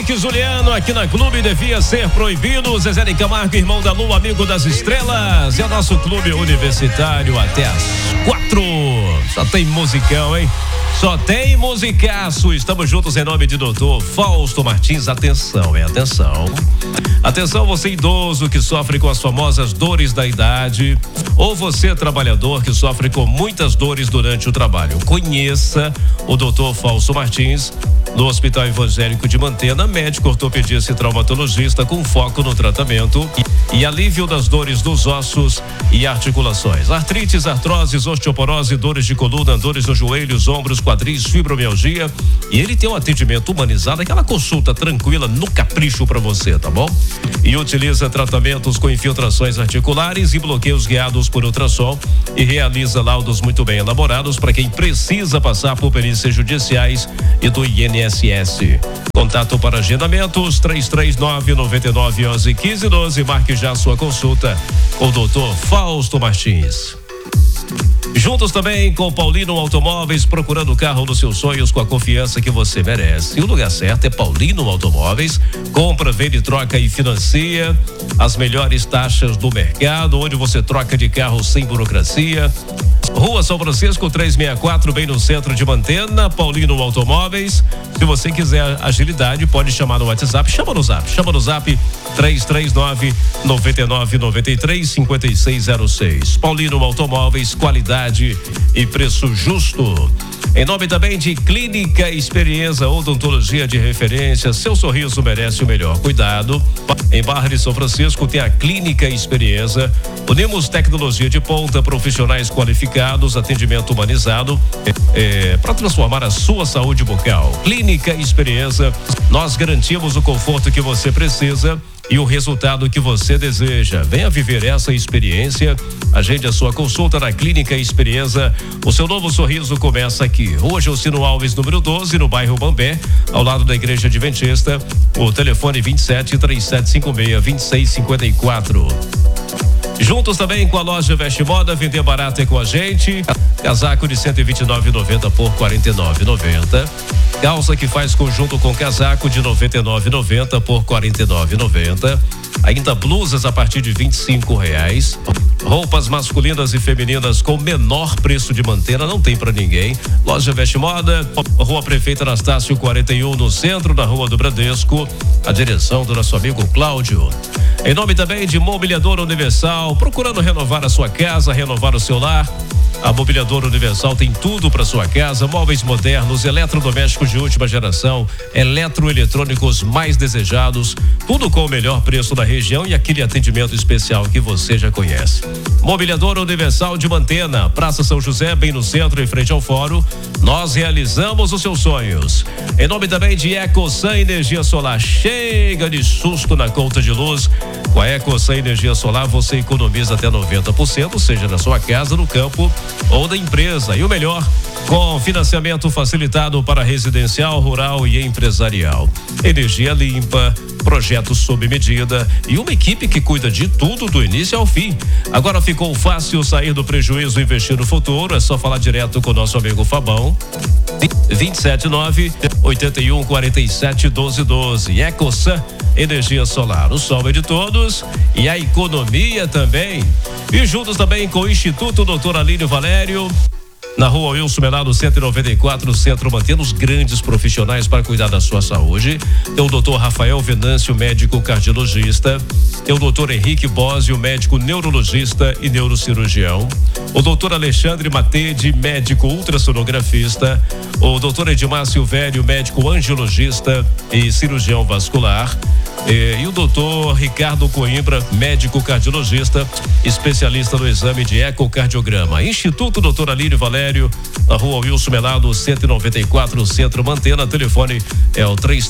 Henrique Juliano aqui na Clube devia ser proibido. Zezé de Camargo, irmão da Lua, amigo das estrelas. É o nosso clube universitário até às 4. Só tem musicão, hein? Só tem musicaço. Estamos juntos em nome de Dr. Fausto Martins. Atenção, atenção. Atenção, você idoso que sofre com as famosas dores da idade, ou você trabalhador que sofre com muitas dores durante o trabalho. Conheça o Dr. Fausto Martins no Hospital Evangélico de Mantena, médico ortopedista e traumatologista com foco no tratamento e alívio das dores dos ossos e articulações. Artrites, artroses, osteoporose, dores de coluna, dores nos joelhos, ombros, quadris, fibromialgia. E ele tem um atendimento humanizado, aquela consulta tranquila no capricho para você, tá bom? E utiliza tratamentos com infiltrações articulares e bloqueios guiados por ultrassom e realiza laudos muito bem elaborados para quem precisa passar por perícias judiciais e do INSS. Contato para agendamentos 339-9911-1512. Marque já sua consulta com o Dr. Fausto Martins. Juntos também com Paulino Automóveis, procurando o carro dos seus sonhos com a confiança que você merece. E o lugar certo é Paulino Automóveis. Compra, vende, troca e financia. As melhores taxas do mercado, onde você troca de carro sem burocracia. Rua São Francisco 364, bem no centro de Mantena. Paulino Automóveis. Se você quiser agilidade, pode chamar no WhatsApp. Chama no Zap 339-9993-5606. Paulino Automóveis, qualidade e preço justo. Em nome também de Clínica Experiência, odontologia de referência. Seu sorriso merece o melhor cuidado. Em Barra de São Francisco tem a Clínica Experiência. Unimos tecnologia de ponta, profissionais qualificados, atendimento humanizado para transformar a sua saúde bucal. Clínica Experiência, nós garantimos o conforto que você precisa e o resultado que você deseja. Venha viver essa experiência. Agende a sua consulta na Clínica Experiência. O seu novo sorriso começa aqui. Rua Josino Alves, número 12, no bairro Bambé, ao lado da Igreja Adventista. O telefone 27-3756-2654. Juntos também com a loja Veste Moda, vender barato é com a gente. Casaco de R$129,90 por R$49,90. Calça que faz conjunto com casaco de R$99,90 por R$49,90. Ainda blusas a partir de R$25. Roupas masculinas e femininas com menor preço de Mantena, não tem pra ninguém. Loja Veste Moda, Rua Prefeita Anastácio 41, no centro da Rua do Bradesco. A direção do nosso amigo Cláudio. Em nome também de Mobiliadora Universal, procurando renovar a sua casa, renovar o seu lar. A Mobiliadora Universal tem tudo para sua casa: móveis modernos, eletrodomésticos de última geração, eletroeletrônicos mais desejados, tudo com o melhor preço da região e aquele atendimento especial que você já conhece. Mobiliadora Universal de Mantena, Praça São José, bem no centro, em frente ao fórum. Nós realizamos os seus sonhos. Em nome também de EcoSan Energia Solar. Chega de susto na conta de luz. Com a EcoSan Energia Solar você economiza até 90%, seja na sua casa, no campo ou da empresa. E o melhor, com financiamento facilitado para residencial, rural e empresarial. Energia limpa, projetos sob medida e uma equipe que cuida de tudo do início ao fim. Agora ficou fácil sair do prejuízo e investir no futuro. É só falar direto com o nosso amigo Fabão. 279-8147-1212. EcoSan Energia Solar. O sol é de todos e a economia também. E juntos também com o Instituto Dr. Alínio Valério, na Rua Wilson Melado 194, Centro Mantena, os grandes profissionais para cuidar da sua saúde. Tem o Dr. Rafael Venâncio, médico cardiologista. Tem o Dr. Henrique Bósio, médico neurologista e neurocirurgião. O Dr. Alexandre Matede, médico ultrassonografista. O Dr. Edmar Silvério, médico angiologista e cirurgião vascular. E o doutor Ricardo Coimbra, médico cardiologista, especialista no exame de ecocardiograma. Instituto Dr. Alínio Valério, na Rua Wilson Melado 194, Centro Mantena. Telefone é o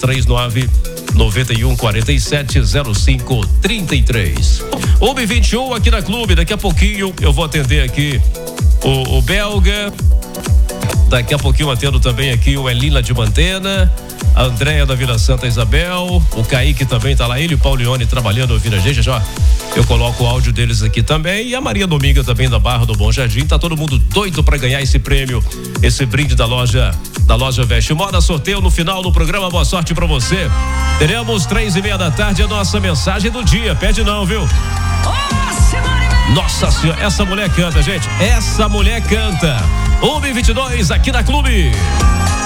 339-9147-0533. 1h21 aqui na Clube. Daqui a pouquinho eu vou atender aqui o belga Daqui a pouquinho atendo também aqui o Elila de Mantena, a Andréia da Vila Santa Isabel, o Kaique também tá lá, ele e o Paulione trabalhando, ouvindo a gente, já. Eu coloco o áudio deles aqui também, e a Maria Dominga também da Barra do Bom Jardim. Tá todo mundo doido para ganhar esse prêmio, esse brinde da loja Veste Moda. Sorteio no final do programa. Boa sorte para você. Teremos 3:30 da tarde a nossa mensagem do dia. Perde não, viu? Nossa senhora, essa mulher canta, gente. Essa mulher canta. 1h22 aqui na Clube.